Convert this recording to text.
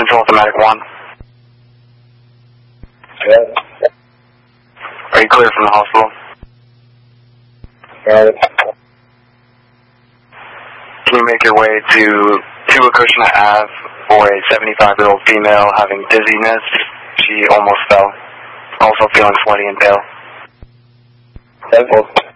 control to Medic 1. Yeah. Are you clear from the hospital? Got it. Can you make your way to 2 Acushnet Ave for a 75-year-old female having dizziness? She almost fell. Also feeling sweaty and pale. 10-4.